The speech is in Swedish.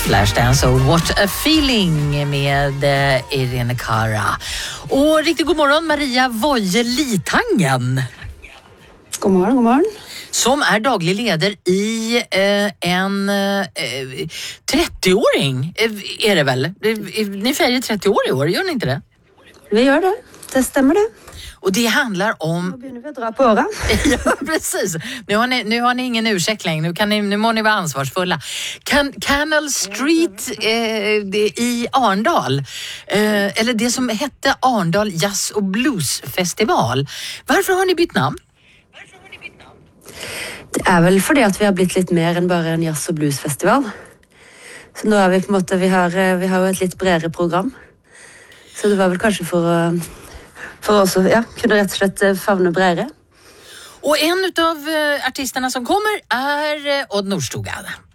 Flashdance och What a feeling med Irene Cara. Och riktigt god morgon Maria Voje Litangen. God morgon, god morgon. Som är daglig ledare i en 30-åring är det väl? Ni firar 30 år i år, gör ni inte det? Vi gör det, det stämmer det. Och det handlar om... Nu börjar vi dra på åren. Ja, precis. Nu har ni ingen ursäkt längre. Nu må ni vara ansvarsfulla. Canal Street i Arndal, eller det som hette Arndal Jazz- och Bluesfestival. Varför har ni bytt namn? Det är väl för det att vi har blivit lite mer än bara en jazz- och bluesfestival. Så nu är vi på något sätt, vi har ju ett lite bredare program. Så det var väl kanske för oss att kunna rätt och slett favna bredare. Och en av artisterna som kommer är Odd Nordstoga.